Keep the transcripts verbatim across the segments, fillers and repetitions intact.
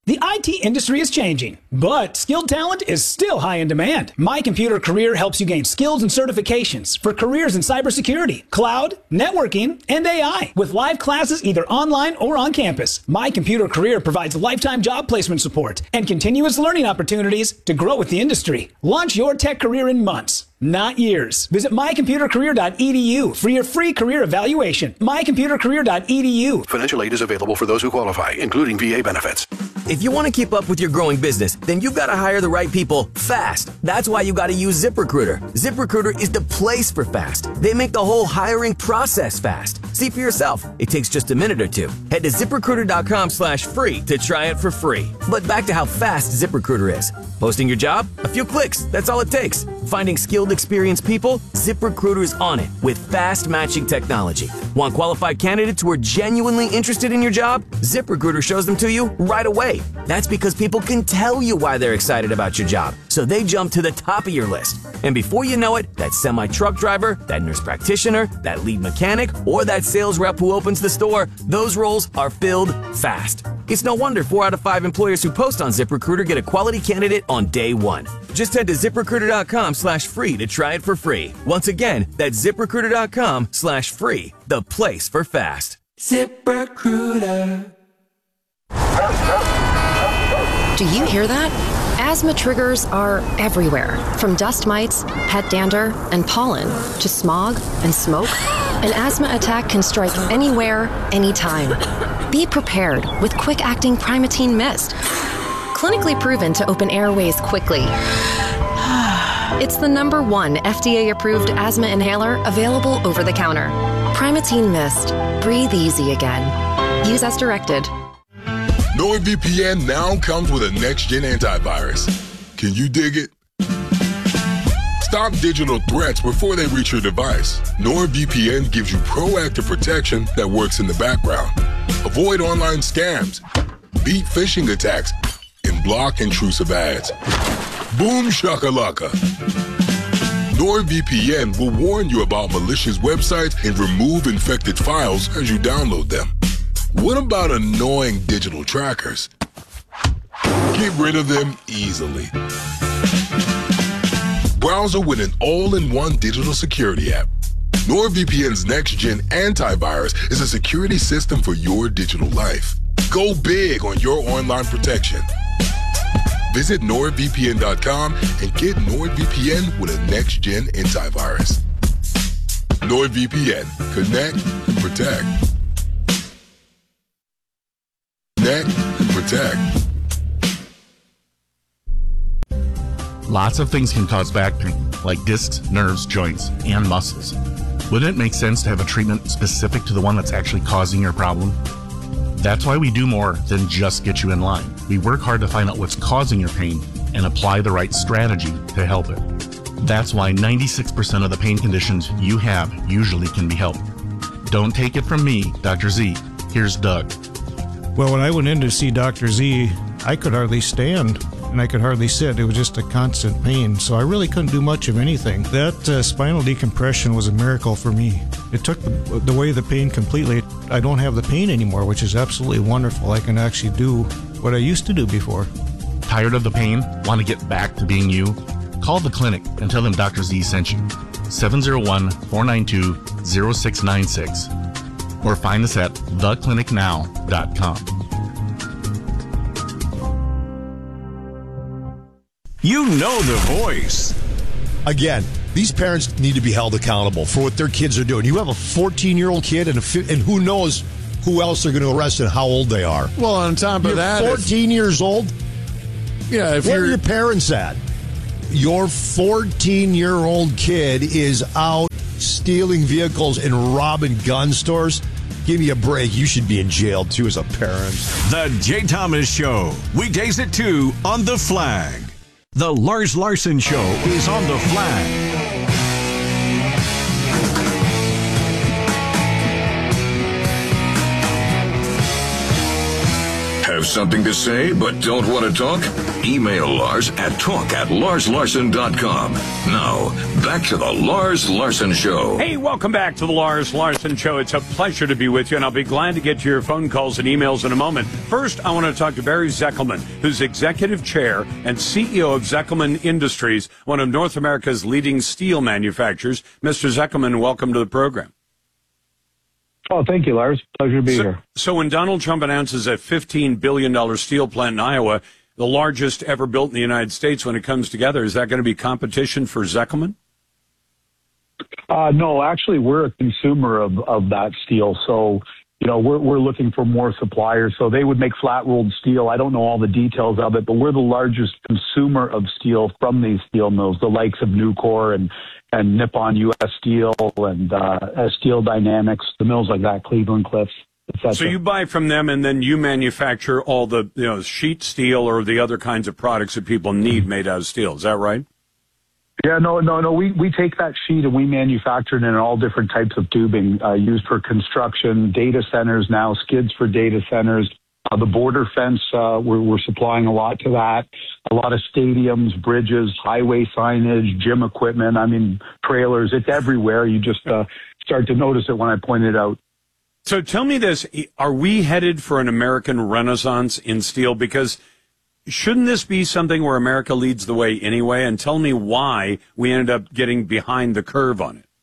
The I T industry is changing, but skilled talent is still high in demand. My Computer Career helps you gain skills and certifications for careers in cybersecurity, cloud, networking, and A I. With live classes either online or on campus, My Computer Career provides lifetime job placement support and continuous learning opportunities to grow with the industry. Launch your tech career in months, not years. Visit my computer career dot e d u for your free career evaluation. my computer career dot e d u. Financial aid is available for those who qualify, including V A benefits. If you want to keep up with your growing business, then you've got to hire the right people fast. That's why you got to use ZipRecruiter. ZipRecruiter is the place for fast. They make the whole hiring process fast. See for yourself. It takes just a minute or two. Head to ZipRecruiter.com slash free to try it for free. But back to how fast ZipRecruiter is. Posting your job? A few clicks. That's all it takes. Finding skilled, experienced people? ZipRecruiter is on it with fast matching technology. Want qualified candidates who are genuinely interested in your job? ZipRecruiter shows them to you right away. That's because people can tell you why they're excited about your job, so they jump to the top of your list. And before you know it, that semi-truck driver, that nurse practitioner, that lead mechanic, or that sales rep who opens the store, those roles are filled fast. It's no wonder four out of five employers who post on ZipRecruiter get a quality candidate on day one. Just head to ZipRecruiter.com slash free to try it for free. Once again, that's ZipRecruiter.com slash free, the place for fast. ZipRecruiter. Do you hear that? Asthma triggers are everywhere, from dust mites, pet dander, and pollen, to smog and smoke. An asthma attack can strike anywhere, anytime. Be prepared with quick-acting Primatene Mist. Clinically proven to open airways quickly. It's the number one F D A-approved asthma inhaler available over the counter. Primatene Mist. Breathe easy again. Use as directed. NordVPN now comes with a next-gen antivirus. Can you dig it? Stop digital threats before they reach your device. NordVPN gives you proactive protection that works in the background. Avoid online scams, beat phishing attacks, and block intrusive ads. Boom shakalaka. NordVPN will warn you about malicious websites and remove infected files as you download them. What about annoying digital trackers? Get rid of them easily. Browser with an all-in-one digital security app. NordVPN's next-gen antivirus is a security system for your digital life. Go big on your online protection. Visit nord V P N dot com and get NordVPN with a next-gen antivirus. NordVPN. Connect and protect. Connect and protect. Lots of things can cause back pain, like discs, nerves, joints, and muscles. Wouldn't it make sense to have a treatment specific to the one that's actually causing your problem? That's why we do more than just get you in line. We work hard to find out what's causing your pain and apply the right strategy to help it. That's why ninety-six percent of the pain conditions you have usually can be helped. Don't take it from me, Doctor Z. Here's Doug. Well, when I went in to see Doctor Z, I could hardly stand and I could hardly sit. It was just a constant pain, so I really couldn't do much of anything. That uh, spinal decompression was a miracle for me. It took the, the way the pain completely. I don't have the pain anymore, which is absolutely wonderful. I can actually do what I used to do before. Tired of the pain? Want to get back to being you? Call the clinic and tell them Doctor Z sent you. seven oh one, four nine two, oh six nine six. Or find us at the clinic now dot com. You know the voice. Again, these parents need to be held accountable for what their kids are doing. You have a fourteen-year-old kid, and, a fi- and who knows who else they're going to arrest and how old they are. Well, on top of you're that, fourteen if, years old. Yeah, if where you're are your parents at? Your fourteen-year-old kid is out stealing vehicles and robbing gun stores. Give me a break. You should be in jail, too, as a parent. The Jay Thomas Show. Weekdays at two on The Flag. The Lars Larson Show is on The Flag. Have something to say but don't want to talk? Email Lars at talk at lars larson dot com. Now, back to the Lars Larson Show. Hey, welcome back to the Lars Larson Show. It's a pleasure to be with you, and I'll be glad to get to your phone calls and emails in a moment. First, I want to talk to Barry Zeckelman, who's Executive Chair and C E O of Zeckelman Industries, one of North America's leading steel manufacturers. Mister Zeckelman, welcome to the program. Oh, thank you, Lars. Pleasure to be so, here. So when Donald Trump announces a fifteen billion dollars steel plant in Iowa, the largest ever built in the United States when it comes together, is that going to be competition for Zeckelman? Uh, no, actually, we're a consumer of, of that steel. So, you know, we're, we're looking for more suppliers. So they would make flat-rolled steel. I don't know all the details of it, but we're the largest consumer of steel from these steel mills, the likes of Nucor and and Nippon U S Steel and uh, Steel Dynamics, the mills like that, Cleveland Cliffs, et cetera. So you buy from them, and then you manufacture all the, you know, sheet steel or the other kinds of products that people need made out of steel. Is that right? Yeah, no, no, no. We we take that sheet and we manufacture it in all different types of tubing uh, used for construction, data centers now, skids for data centers. Uh, the border fence, uh, we're, we're supplying a lot to that. A lot of stadiums, bridges, highway signage, gym equipment. I mean, trailers. It's everywhere. You just uh, start to notice it when I point it out. So tell me this. Are we headed for an American renaissance in steel? Because shouldn't this be something where America leads the way anyway? And tell me why we ended up getting behind the curve on it.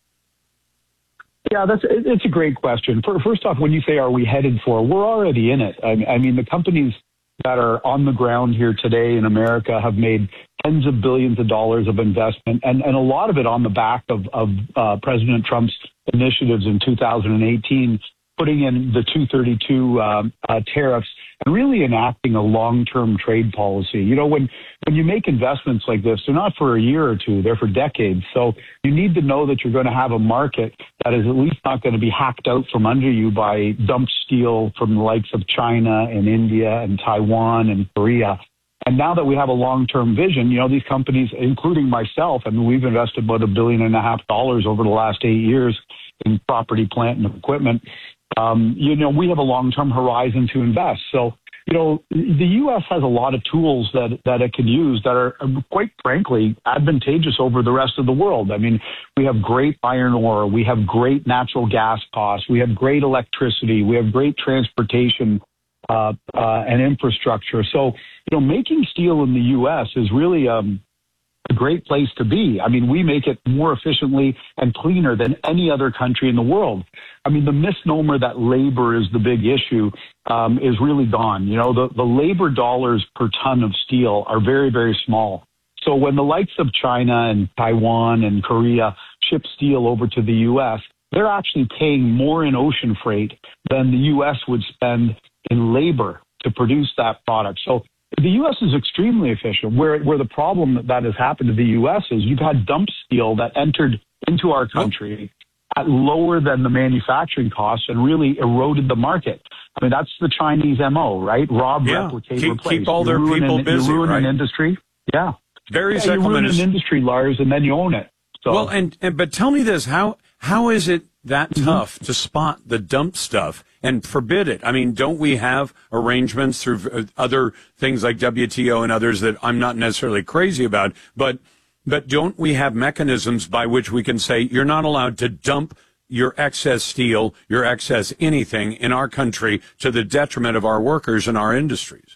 Yeah, that's it's a great question. First off, when you say are we headed for, we're already in it. I mean, the companies that are on the ground here today in America have made tens of billions of dollars of investment, and, and a lot of it on the back of, of uh, President Trump's initiatives in two thousand eighteen, putting in the two thirty-two um, uh, tariffs and really enacting a long-term trade policy. You know, when, when you make investments like this, they're not for a year or two, they're for decades. So you need to know that you're going to have a market that is at least not going to be hacked out from under you by dumped steel from the likes of China and India and Taiwan and Korea. And now that we have a long-term vision, you know, these companies, including myself, I mean, we've invested about a billion and a half dollars over the last eight years in property, plant, and equipment. Um, you know, we have a long-term horizon to invest. So, you know, the U S has a lot of tools that, that it can use that are, quite frankly, advantageous over the rest of the world. I mean, we have great iron ore. We have great natural gas costs. We have great electricity. We have great transportation uh, uh, and infrastructure. So, you know, making steel in the U S is really um, a great place to be. I mean, we make it more efficiently and cleaner than any other country in the world. I mean, the misnomer that labor is the big issue um, is really gone. You know, the, the labor dollars per ton of steel are very, very small. So when the likes of China and Taiwan and Korea ship steel over to the U S, they're actually paying more in ocean freight than the U S would spend in labor to produce that product. So the U S is extremely efficient. Where where the problem that has happened to the U S is you've had dump steel that entered into our country at lower than the manufacturing costs and really eroded the market. I mean, that's the Chinese M O, right? Rob, yeah. replicate, keep, replace. Keep all you their people an, busy, you ruin right? an industry. Yeah. Barry yeah, you ruin is... an industry, Lars, and then you own it. So. Well, and, and but tell me this, how how is it that Mm-hmm. tough to spot the dump stuff and forbid it? I mean, don't we have arrangements through other things like W T O and others that I'm not necessarily crazy about, but but don't we have mechanisms by which we can say you're not allowed to dump your excess steel, your excess anything in our country to the detriment of our workers and our industries?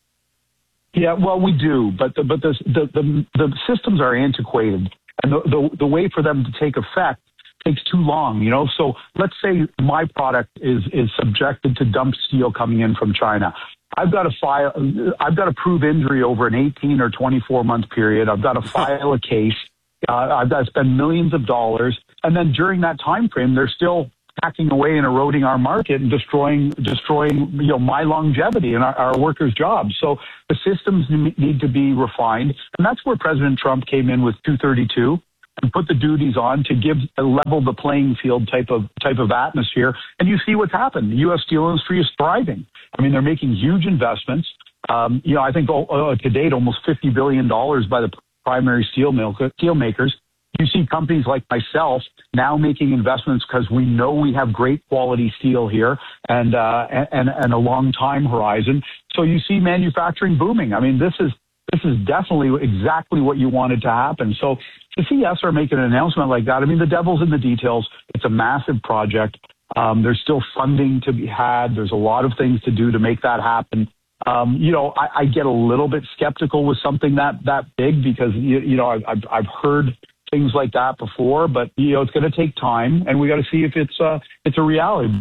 Yeah, well, we do, but the, but the, the the the systems are antiquated, and the, the the way for them to take effect takes too long. You know, so let's say my product is is subjected to dump steel coming in from China. I've got to file. I've got to prove injury over an eighteen or twenty-four month period. I've got to file a case. Uh, I've got to spend millions of dollars, and then during that time frame, they're still hacking away and eroding our market and destroying destroying you know my longevity and our, our workers' jobs. So the systems need to be refined, and that's where President Trump came in with two thirty-two and put the duties on to give a level the playing field type of type of atmosphere. And you see what's happened. The U S steel industry is thriving. I mean, they're making huge investments. Um, you know, I think uh, to date almost fifty billion dollars by the primary steel mill steel makers. You see companies like myself now making investments because we know we have great quality steel here and, uh, and, and a long time horizon. So you see manufacturing booming. I mean, this is, this is definitely exactly what you wanted to happen. So to see Essar make an announcement like that, I mean, the devil's in the details. It's a massive project. Um, there's still funding to be had. There's a lot of things to do to make that happen. Um, you know, I, I get a little bit skeptical with something that, that big because, you, you know, I've, I've, I've heard things like that before, but, you know, it's going to take time and we got to see if it's, uh, it's a reality.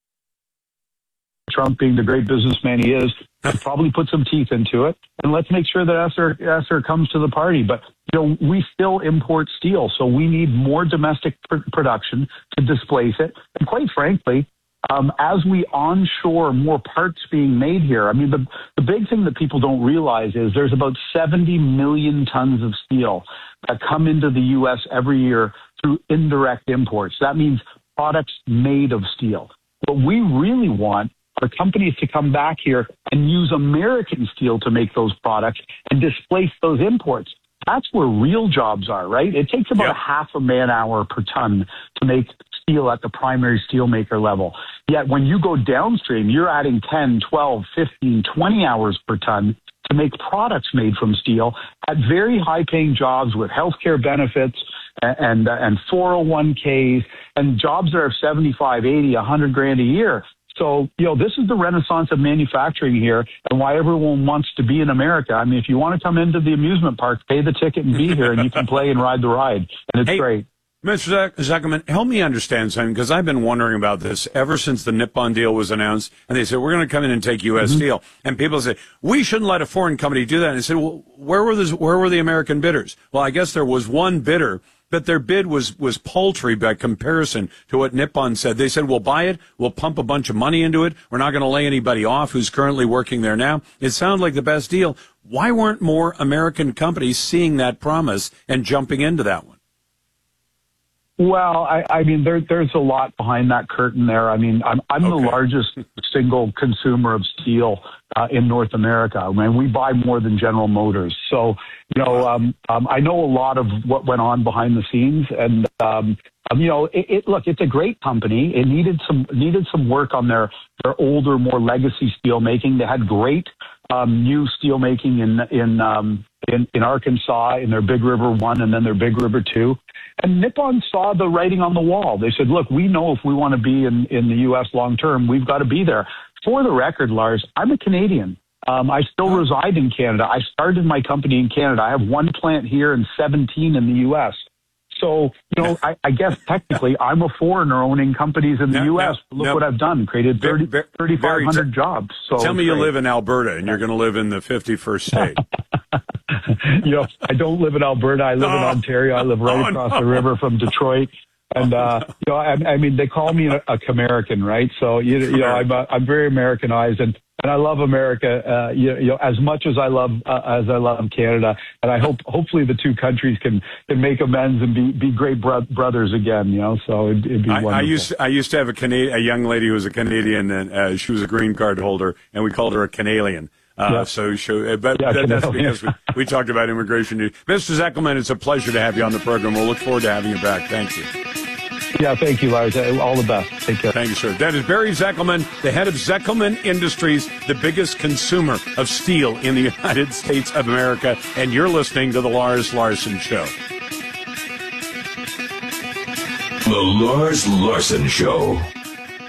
Trump being the great businessman he is, probably put some teeth into it. And let's make sure that Essar, Essar comes to the party. But, you know, we still import steel, so we need more domestic pr- production to displace it. And quite frankly, um, as we onshore more parts being made here, I mean, the, the big thing that people don't realize is there's about seventy million tons of steel that come into the U S every year through indirect imports. That means products made of steel. What we really want are companies to come back here and use American steel to make those products and displace those imports. That's where real jobs are, right? It takes about yep. a half a man hour per ton to make steel at the primary steelmaker level. Yet when you go downstream, you're adding ten, twelve, fifteen, twenty hours per ton to make products made from steel at very high paying jobs with healthcare benefits and, and, and four oh one k's and jobs that are seventy-five, eighty, one hundred grand a year. So, you know, this is the renaissance of manufacturing here and why everyone wants to be in America. I mean, if you want to come into the amusement park, pay the ticket and be here and you can play and ride the ride. And it's hey, great. Mister Zuckerman, help me understand something because I've been wondering about this ever since the Nippon deal was announced. And they said, we're going to come in and take U S Mm-hmm. steel. And people say, we shouldn't let a foreign company do that. And I said, well, where were the, where were the American bidders? Well, I guess there was one bidder. But their bid was, was paltry by comparison to what Nippon said. They said, we'll buy it, we'll pump a bunch of money into it, we're not going to lay anybody off who's currently working there now. It sounded like the best deal. Why weren't more American companies seeing that promise and jumping into that one? Well, I, I mean, there, there's a lot behind that curtain there. I mean, I'm, I'm okay. the largest single consumer of steel uh, in North America. I mean, we buy more than General Motors. So, you know, um, um, I know a lot of what went on behind the scenes. And, um, um, you know, it, it, look, it's a great company. It needed some needed some work on their, their older, more legacy steel making. They had great um, new steel making in, in, um, in, in Arkansas, in their Big River one and then their Big River two. And Nippon saw the writing on the wall. They said, look, we know if we want to be in, in the U S long term, we've got to be there. For the record, Lars, I'm a Canadian. Um, I still oh. reside in Canada. I started my company in Canada. I have one plant here and seventeen in the U S. So, you know, I, I guess technically I'm a foreigner owning companies in the no, U S. No, Look no. what I've done, created thirty, thirty-five hundred jobs. So tell me you great. live in Alberta and you're going to live in the fifty-first state. You know, I don't live in Alberta. I live oh. in Ontario. I live right oh, across no. the river from Detroit. And, uh, you know, I, I mean, they call me a, a Camerican, right? So, you, you know, I'm, uh, I'm very Americanized and, and I love America, uh, you, you know, as much as I love, uh, as I love Canada. And I hope, hopefully the two countries can, can make amends and be, be great bro- brothers again, you know, so it'd, it'd be I, wonderful. I used, to, I used to have a Canadian, a young lady who was a Canadian and, uh, she was a green card holder and we called her a Canalian. Uh, yeah. so, so, but yeah, that, that's because we, we talked about immigration. Mister Zekelman, it's a pleasure to have you on the program. We'll look forward to having you back. Thank you. Yeah, thank you, Lars. All the best. Take care. Thank you, sir. That is Barry Zekelman, the head of Zekelman Industries, the biggest consumer of steel in the United States of America. And you're listening to The Lars Larson Show. The Lars Larson Show.